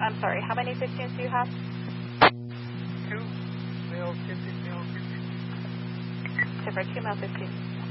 I'm sorry, how many 15s do you have? 2 male 15, male 15. So for 2 male 15s.